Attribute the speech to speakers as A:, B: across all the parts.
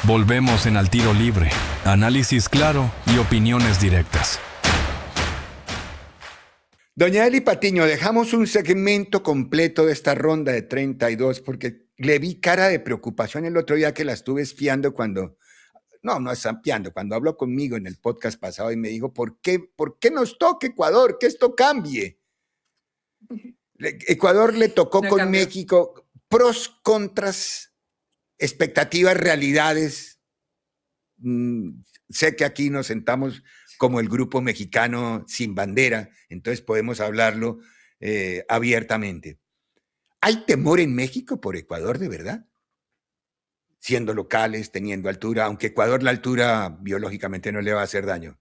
A: Volvemos en Al Tiro Libre. Análisis claro y opiniones directas.
B: Doña Eli Patiño, dejamos un segmento completo de esta ronda de 32 porque le vi cara de preocupación el otro día que la estuve espiando cuando, no es espiando, cuando habló conmigo en el podcast pasado y me dijo, ¿por qué nos toca Ecuador? Que esto cambie. Ecuador le tocó
C: No
B: con
C: cambió.
B: México, pros, contras, expectativas, realidades. Sé que aquí nos sentamos como el grupo mexicano sin bandera, entonces podemos hablarlo abiertamente. ¿Hay temor en México por Ecuador de verdad? Siendo locales, teniendo altura, aunque Ecuador la altura biológicamente no le va a hacer daño.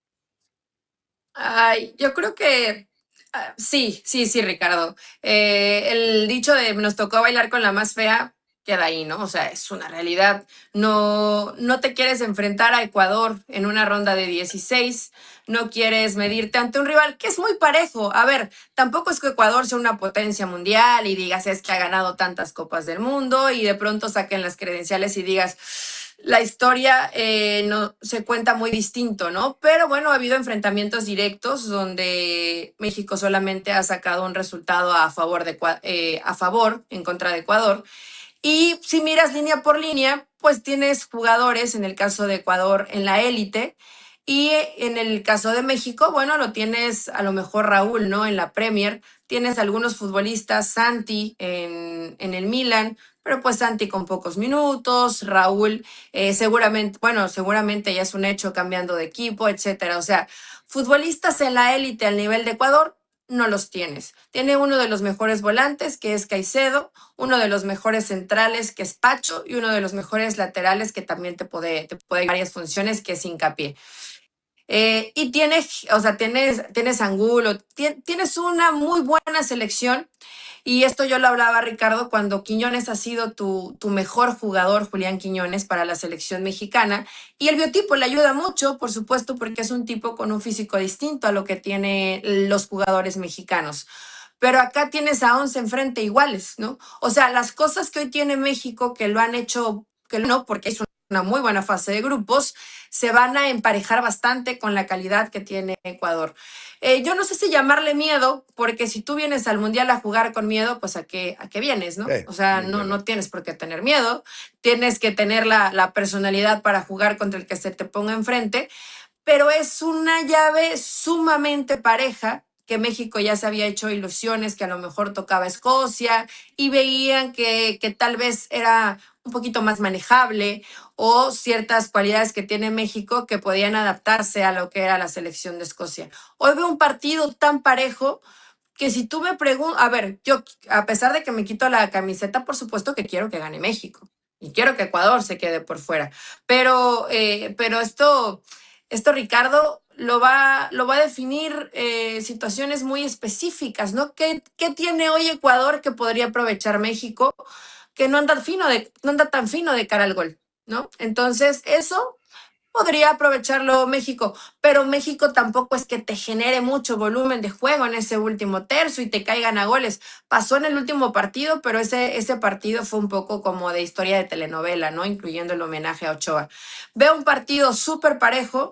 C: Ay, yo creo que sí, Ricardo. El dicho de nos tocó bailar con la más fea queda ahí, ¿no? O sea, es una realidad. No te quieres enfrentar a Ecuador en una ronda de 16, no quieres medirte ante un rival que es muy parejo. A ver, tampoco es que Ecuador sea una potencia mundial y digas es que ha ganado tantas copas del mundo y de pronto saquen las credenciales y digas la historia no, se cuenta muy distinto, ¿no? Pero bueno, ha habido enfrentamientos directos donde México solamente ha sacado un resultado a favor, en contra de Ecuador. Y si miras línea por línea, pues tienes jugadores, en el caso de Ecuador, en la élite. Y en el caso de México, bueno, lo tienes a lo mejor Raúl, ¿no? En la Premier. Tienes algunos futbolistas, Santi en el Milan, pero pues Santi con pocos minutos, Raúl seguramente ya es un hecho cambiando de equipo, etcétera. O sea, futbolistas en la élite al nivel de Ecuador no los tienes. Tiene uno de los mejores volantes, que es Caicedo, uno de los mejores centrales, que es Pacho, y uno de los mejores laterales, que también te puede varias funciones, que es Hincapié. Y tienes Angulo, tienes una muy buena selección. Y esto yo lo hablaba, Ricardo, cuando Quiñones ha sido tu mejor jugador, Julián Quiñones, para la selección mexicana. Y el biotipo le ayuda mucho, por supuesto, porque es un tipo con un físico distinto a lo que tienen los jugadores mexicanos. Pero acá tienes a 11 enfrente iguales, ¿no? O sea, las cosas que hoy tiene México, que lo han hecho, que no, porque es una muy buena fase de grupos, se van a emparejar bastante con la calidad que tiene Ecuador. Yo no sé si llamarle miedo, porque si tú vienes al Mundial a jugar con miedo, pues ¿a qué vienes, no? O sea, no tienes por qué tener miedo, tienes que tener la personalidad para jugar contra el que se te ponga enfrente, pero es una llave sumamente pareja que México ya se había hecho ilusiones, que a lo mejor tocaba Escocia y veían que tal vez era un poquito más manejable o ciertas cualidades que tiene México que podían adaptarse a lo que era la selección de Escocia. Hoy veo un partido tan parejo que si tú me preguntas, a ver, yo a pesar de que me quito la camiseta, por supuesto que quiero que gane México y quiero que Ecuador se quede por fuera, pero esto, Ricardo, lo va a definir situaciones muy específicas, ¿no? ¿Qué tiene hoy Ecuador que podría aprovechar México que no anda tan fino de cara al gol, ¿no? Entonces, eso podría aprovecharlo México, pero México tampoco es que te genere mucho volumen de juego en ese último tercio y te caigan a goles. Pasó en el último partido, pero ese partido fue un poco como de historia de telenovela, ¿no? Incluyendo el homenaje a Ochoa. Veo un partido súper parejo.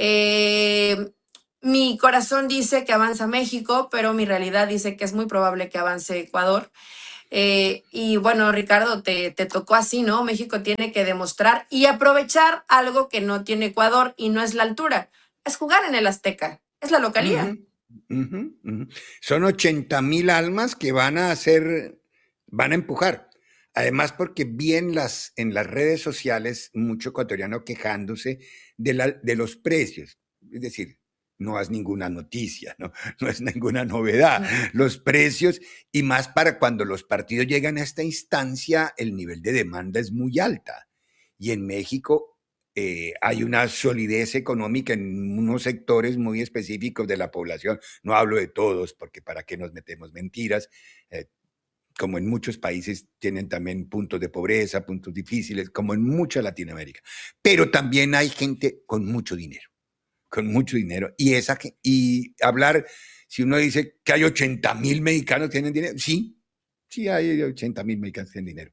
C: Mi corazón dice que avanza México, pero mi realidad dice que es muy probable que avance Ecuador. Y bueno, Ricardo, te tocó así, ¿no? México tiene que demostrar y aprovechar algo que no tiene Ecuador y no es la altura, es jugar en el Azteca, es la localía.
B: Son 80,000 almas que van a empujar. Además, porque vi en las redes sociales mucho ecuatoriano quejándose de los precios. Es decir, no es ninguna noticia, ¿no? No es ninguna novedad. Los precios, y más para cuando los partidos llegan a esta instancia, el nivel de demanda es muy alta. Y en México hay una solidez económica en unos sectores muy específicos de la población. No hablo de todos, porque para qué nos metemos mentiras. Como en muchos países tienen también puntos de pobreza, puntos difíciles, como en mucha Latinoamérica. Pero también hay gente con mucho dinero. Y hablar, si uno dice que hay 80,000 mexicanos que tienen dinero, sí hay 80,000 mexicanos que tienen dinero.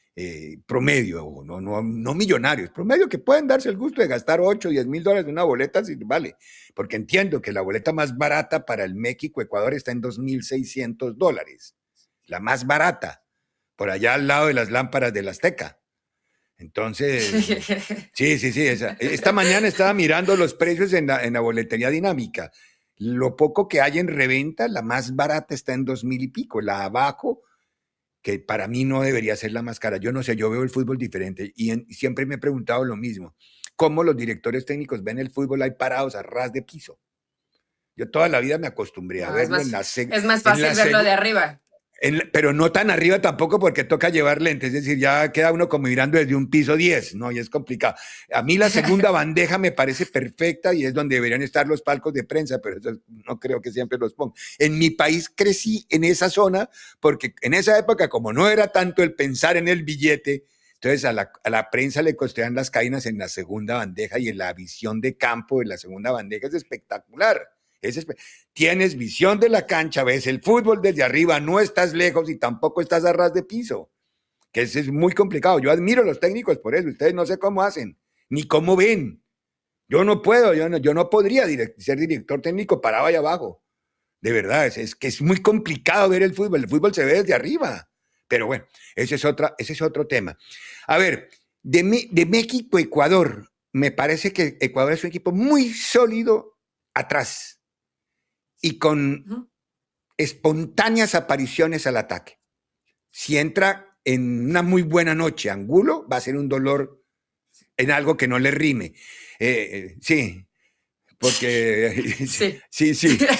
B: promedio, no millonarios, promedio que pueden darse el gusto de gastar 8 o 10 mil dólares en una boleta, si vale, porque entiendo que la boleta más barata para el México-Ecuador está en $2,600, la más barata, por allá al lado de las lámparas del Azteca. Entonces, sí, esta mañana estaba mirando los precios en la boletería dinámica. Lo poco que hay en reventa, la más barata está en 2,000 y pico, la abajo, que para mí no debería ser la más cara. Yo no sé, yo veo el fútbol diferente y siempre me he preguntado lo mismo. ¿Cómo los directores técnicos ven el fútbol ahí parados a ras de piso? Yo toda la vida me acostumbré a verlo en la
C: es más fácil verlo de arriba.
B: Pero no tan arriba tampoco porque toca llevar lentes, es decir, ya queda uno como mirando desde un piso 10, ¿no? Y es complicado. A mí la segunda bandeja me parece perfecta y es donde deberían estar los palcos de prensa, pero eso no creo que siempre los pongan. En mi país crecí en esa zona porque en esa época, como no era tanto el pensar en el billete, entonces a la prensa le costean las cabinas en la segunda bandeja y en la visión de campo de la segunda bandeja es espectacular. Tienes visión de la cancha, ves el fútbol desde arriba, no estás lejos y tampoco estás a ras de piso, que eso es muy complicado. Yo admiro a los técnicos por eso, ustedes no sé cómo hacen, ni cómo ven. Yo no puedo, yo no podría ser director técnico parado ahí abajo. De verdad, es que es muy complicado ver el fútbol se ve desde arriba. Pero bueno, ese es otro tema. A ver, de México-Ecuador, me parece que Ecuador es un equipo muy sólido atrás y con espontáneas apariciones al ataque. Si entra en una muy buena noche Angulo, va a ser un dolor en algo que no le rime. Sí, porque sí.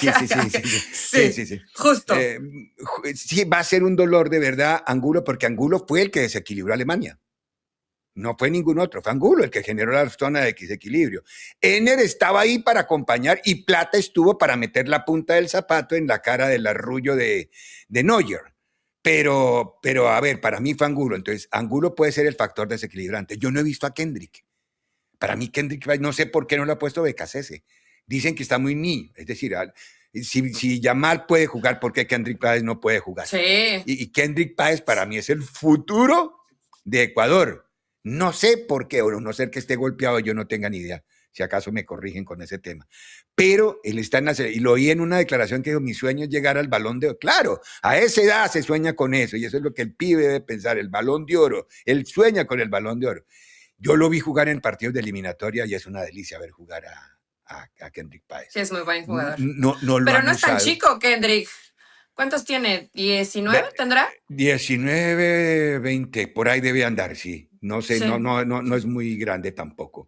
C: Justo.
B: Sí, va a ser un dolor de verdad Angulo, porque Angulo fue el que desequilibró a Alemania. No fue ningún otro, fue Angulo el que generó la zona de desequilibrio. Ener estaba ahí para acompañar y Plata estuvo para meter la punta del zapato en la cara del arrullo de Neuer. Pero a ver, para mí fue Angulo. Entonces, Angulo puede ser el factor desequilibrante. Yo no he visto a Kendrick. Para mí, Kendrick, no sé por qué no lo ha puesto Becasese. Dicen que está muy niño. Es decir, si Yamal puede jugar, ¿por qué Kendrick Páez no puede jugar?
C: Sí.
B: Y Kendrick Páez para mí es el futuro de Ecuador. No sé por qué, o no ser que esté golpeado, yo no tenga ni idea. Si acaso me corrigen con ese tema. Pero él está en la serie, y lo oí en una declaración que dijo, mi sueño es llegar al Balón de Oro. Claro, a esa edad se sueña con eso, y eso es lo que el pibe debe pensar, el Balón de Oro. Él sueña con el Balón de Oro. Yo lo vi jugar en partidos de eliminatoria y es una delicia ver jugar a Kendrick Páez.
C: Sí, es muy buen jugador.
B: No lo
C: Pero
B: han
C: no es tan
B: usado.
C: chico, Kendrick. ¿Cuántos tiene? ¿19 tendrá?
B: 19, 20, por ahí debe andar, sí. No sé, sí. No es muy grande tampoco.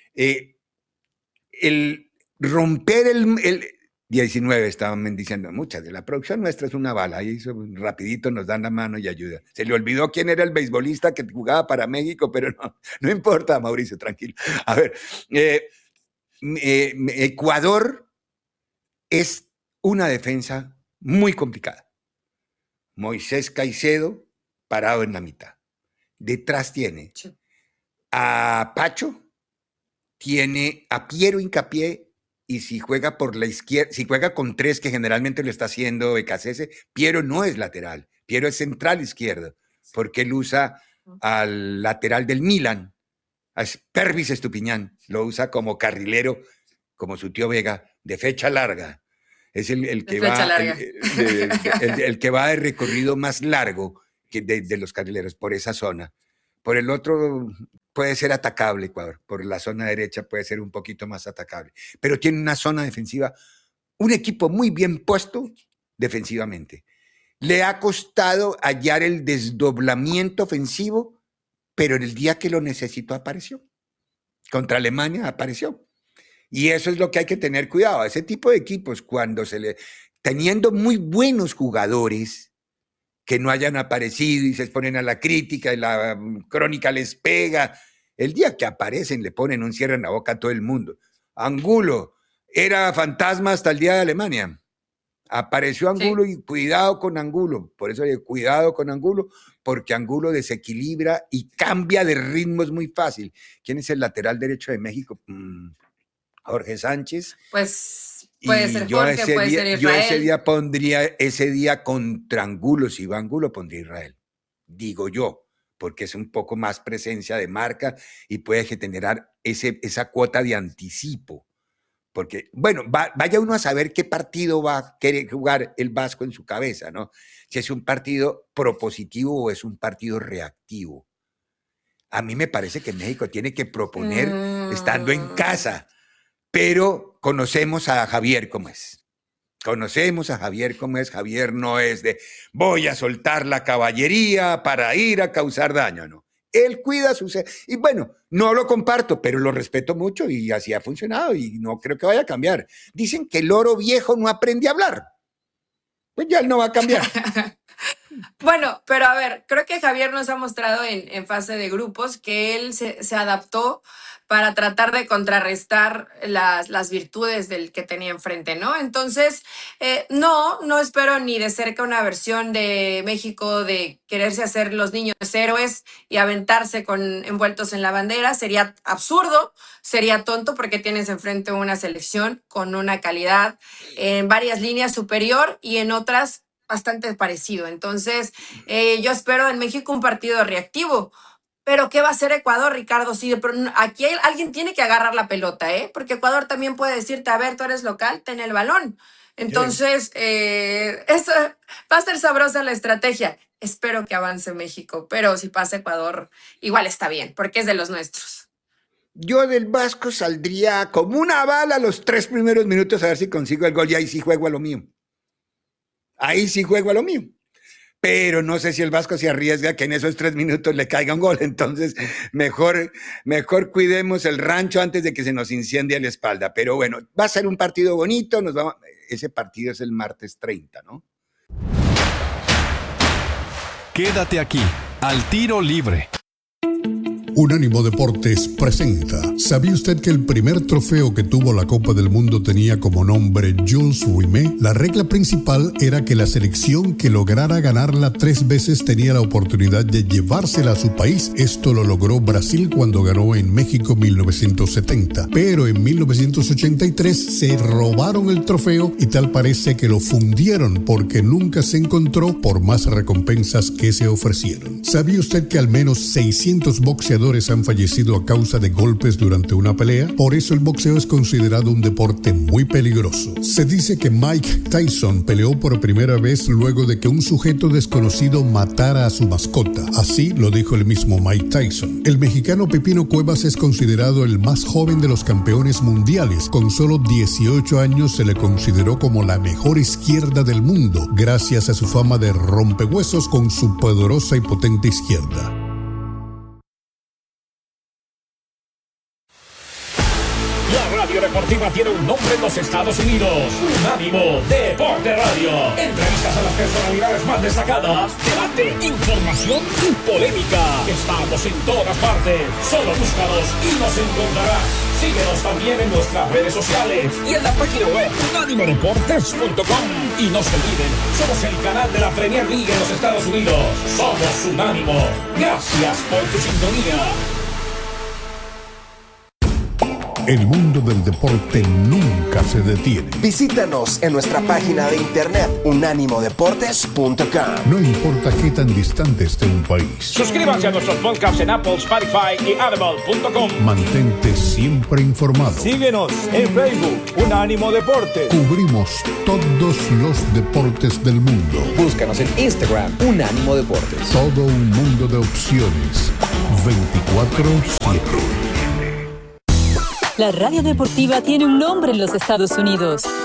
B: El romper el 19, estaban diciendo, muchas de la producción nuestra es una bala, ahí rapidito nos dan la mano y ayuda. Se le olvidó quién era el beisbolista que jugaba para México, pero no importa, Mauricio, tranquilo. A ver, Ecuador es una defensa muy complicada. Moisés Caicedo parado en la mitad. Detrás tiene a Pacho, tiene a Piero Hincapié, y si juega por la izquierda, si juega con 3, que generalmente lo está haciendo Becasese, Piero no es lateral, Piero es central izquierdo, porque él usa al lateral del Milan, a Pervis Estupiñán, lo usa como carrilero, como su tío Vega, de fecha larga. Es el que va el que va de recorrido más largo que de los carrileros por esa zona. Por el otro puede ser atacable Ecuador, por la zona derecha puede ser un poquito más atacable, pero tiene una zona defensiva, un equipo muy bien puesto defensivamente. Le ha costado hallar el desdoblamiento ofensivo, pero en el día que lo necesitó apareció. Contra Alemania apareció. Y eso es lo que hay que tener cuidado. Ese tipo de equipos, cuando teniendo muy buenos jugadores que no hayan aparecido y se exponen a la crítica y la crónica les pega, el día que aparecen le ponen un cierre en la boca a todo el mundo. Angulo era fantasma hasta el día de Alemania. Apareció Angulo y cuidado con Angulo. Por eso cuidado con Angulo, porque Angulo desequilibra y cambia de ritmos muy fácil. ¿Quién es el lateral derecho de México? Jorge Sánchez.
C: Pues puede ser Jorge, puede ser Israel.
B: Yo ese día contra Angulo, si va Angulo, pondría Israel. Digo yo, porque es un poco más presencia de marca y puede generar esa cuota de anticipo. Porque, bueno, vaya uno a saber qué partido va a querer jugar el Vasco en su cabeza, ¿no? Si es un partido propositivo o es un partido reactivo. A mí me parece que México tiene que proponer estando en casa, pero conocemos a Javier como es. Conocemos a Javier como es. Javier no es de voy a soltar la caballería para ir a causar daño, no. Él cuida su... Y bueno, no lo comparto, pero lo respeto mucho y así ha funcionado y no creo que vaya a cambiar. Dicen que el loro viejo no aprende a hablar. Pues ya él no va a cambiar.
C: Bueno, pero a ver, creo que Javier nos ha mostrado en fase de grupos que él se adaptó para tratar de contrarrestar las virtudes del que tenía enfrente, ¿no? Entonces, no espero ni de cerca una versión de México de quererse hacer los niños héroes y aventarse envueltos en la bandera. Sería absurdo, sería tonto porque tienes enfrente una selección con una calidad en varias líneas superior y en otras bastante parecido. Entonces, yo espero en México un partido reactivo. Pero ¿qué va a hacer Ecuador, Ricardo? Sí, pero aquí alguien tiene que agarrar la pelota, ¿eh? Porque Ecuador también puede decirte, a ver, tú eres local, ten el balón. Entonces, eso va a ser sabrosa la estrategia. Espero que avance México, pero si pasa Ecuador, igual está bien, porque es de los nuestros.
B: Yo del Vasco saldría como una bala los 3 primeros minutos a ver si consigo el gol y ahí sí juego a lo mío. Ahí sí juego a lo mío. Pero no sé si el Vasco se arriesga que en esos 3 minutos le caiga un gol. Entonces, mejor cuidemos el rancho antes de que se nos incendie la espalda. Pero bueno, va a ser un partido bonito. Ese partido es el martes 30, ¿no?
A: Quédate aquí, al tiro libre.
D: Unánimo Deportes presenta. ¿Sabía usted que el primer trofeo que tuvo la Copa del Mundo tenía como nombre Jules Rimet? La regla principal era que la selección que lograra ganarla 3 veces tenía la oportunidad de llevársela a su país. Esto lo logró Brasil cuando ganó en México 1970. Pero en 1983 se robaron el trofeo y tal parece que lo fundieron porque nunca se encontró por más recompensas que se ofrecieron. ¿Sabía usted que al menos 600 boxeadores han fallecido a causa de golpes durante una pelea? Por eso el boxeo es considerado un deporte muy peligroso. Se dice que Mike Tyson peleó por primera vez luego de que un sujeto desconocido matara a su mascota. Así lo dijo el mismo Mike Tyson. El mexicano Pepino Cuevas es considerado el más joven de los campeones mundiales. Con solo 18 años se le consideró como la mejor izquierda del mundo, gracias a su fama de rompehuesos con su poderosa y potente izquierda.
E: La radio deportiva tiene un nombre en los Estados Unidos. Unánimo Deporte Radio. Entrevistas a las personalidades más destacadas. Debate, información y polémica. Estamos en todas partes. Solo búscanos y nos encontrarás. Síguenos también en nuestras redes sociales y en la página web unánimodeportes.com. Y no se olviden, somos el canal de la Premier League en los Estados Unidos. Somos Unánimo. Gracias por tu sintonía.
D: El mundo del deporte nunca se detiene.
F: Visítanos en nuestra página de internet unánimodeportes.com.
D: No importa qué tan distante esté un país.
E: Suscríbanse a nuestros podcasts en Apple, Spotify y Audible.com.
D: Mantente siempre informado.
G: Síguenos en Facebook, Unánimo Deportes.
D: Cubrimos todos los deportes del mundo.
H: Búscanos en Instagram, Unánimo Deportes.
D: Todo un mundo de opciones. 24/7.
I: La radio deportiva tiene un nombre en los Estados Unidos.